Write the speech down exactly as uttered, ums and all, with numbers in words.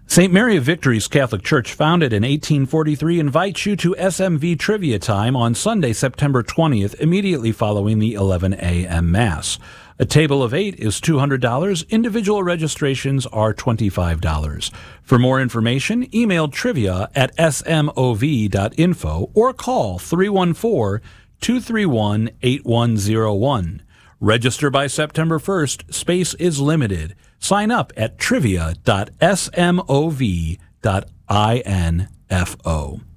Saint Mary of Victory's Catholic Church, founded in eighteen forty-three, invites you to S M V Trivia Time on Sunday, September twentieth, immediately following the eleven a.m. Mass. A table of eight is two hundred dollars. Individual registrations are twenty-five dollars. For more information, email trivia at s m o v dot info or call three one four, two three one, eight one zero one. Register by September first. Space is limited. Sign up at trivia dot s m o v dot info.